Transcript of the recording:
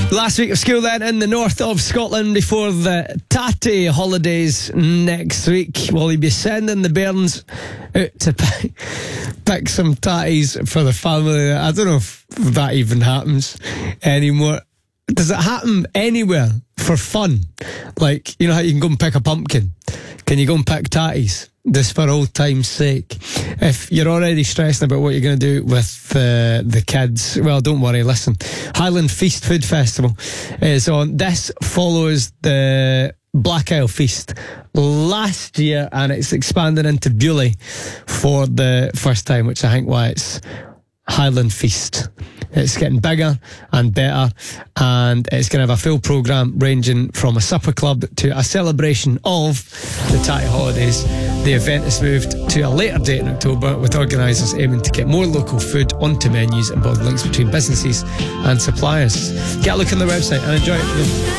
Last week of school then in the north of Scotland before the tatty holidays next week. Will he be sending the bairns out to pick some tatties for the family? I don't know if that even happens anymore. Does it happen anywhere for fun? Like, you know how you can go and pick a pumpkin? Can you go and pick tatties? Just for old time's sake. If you're already stressing about what you're going to do with the kids, well, don't worry, listen. Highland Feast Food Festival is on. This follows the Black Isle Feast last year, and it's expanding into Beaulieu for the first time, which I think why it's Highland Feast. It's getting bigger and better, and it's going to have a full programme ranging from a supper club to a celebration of the tatty holidays. The event is moved to a later date in October, with organisers aiming to get more local food onto menus and build links between businesses and suppliers. Get a look on the website and enjoy it.